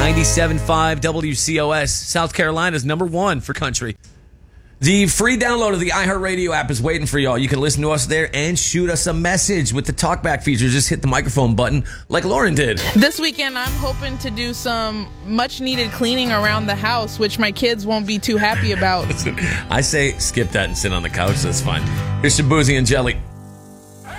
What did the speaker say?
97.5 WCOS, South Carolina's #1 for country. The free download of the iHeartRadio app is waiting for y'all. You can listen to us there and shoot us a message with the talkback feature. Just hit the microphone button like Lauren did. This weekend, I'm hoping to do some much-needed cleaning around the house, which my kids won't be too happy about. Listen, I say skip that and sit on the couch. That's fine. Here's some Boozy and Jelly.